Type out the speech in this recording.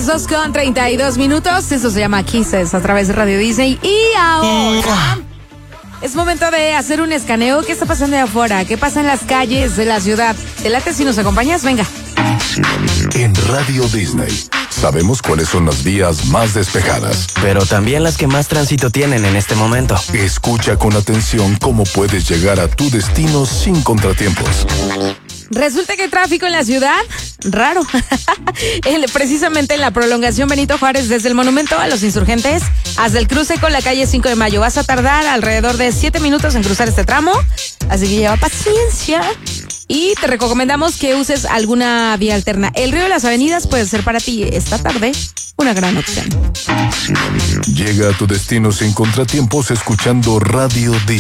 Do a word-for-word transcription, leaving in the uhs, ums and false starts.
las dos con treinta y dos minutos. Eso se llama Kisses a través de Radio Disney. Y ahora es momento de hacer un escaneo. ¿Qué está pasando de afuera? ¿Qué pasa en las calles de la ciudad? ¿Te late si nos acompañas? Venga. En Radio Disney sabemos cuáles son las vías más despejadas, pero también las que más tránsito tienen en este momento. Escucha con atención cómo puedes llegar a tu destino sin contratiempos. Resulta que hay tráfico en la ciudad, raro. Precisamente en la prolongación Benito Juárez, desde el Monumento a los Insurgentes hasta el cruce con la calle cinco de mayo. Vas a tardar alrededor de siete minutos en cruzar este tramo, así que lleva paciencia. Y te recomendamos que uses alguna vía alterna. El Río de las Avenidas puede ser para ti esta tarde una gran opción. Llega a tu destino sin contratiempos escuchando Radio Disney.